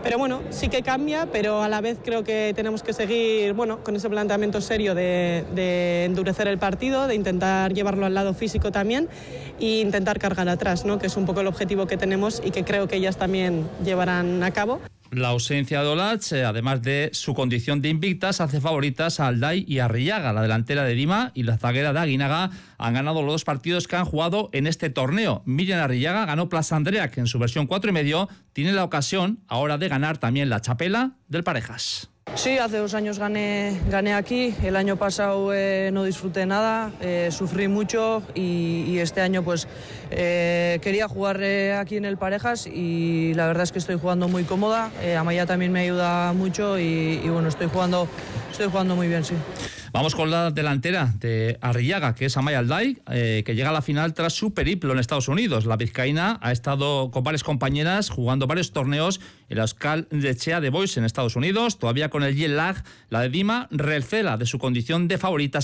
Pero bueno, sí que cambia, pero a la vez creo que tenemos que seguir con ese planteamiento serio de endurecer el partido, de intentar llevarlo al lado físico también e intentar cargar atrás, ¿no? Que es un poco el objetivo que tenemos y que creo que ellas también llevarán a cabo. La ausencia de Olatz, además de su condición de invictas, hace favoritas a Alday y a Arrillaga. La delantera de Dima y la zaguera de Aguinaga han ganado los 2 partidos que han jugado en este torneo. Miriam Arrillaga ganó Plaza Andrea, que en su versión 4,5 tiene la ocasión ahora de ganar también la Chapela del Parejas. Sí, hace 2 años gané aquí, el año pasado no disfruté nada, sufrí mucho y este año pues quería jugar aquí en el Parejas y la verdad es que estoy jugando muy cómoda, Amaya también me ayuda mucho y bueno, estoy jugando muy bien, sí. Vamos con la delantera de Arrillaga, que es Amaya Alday, que llega a la final tras su periplo en Estados Unidos. La vizcaína ha estado con varias compañeras jugando varios torneos en la Euskal Etxea de Boys en Estados Unidos. Todavía con el jet lag, la de Dima recela de su condición de favorita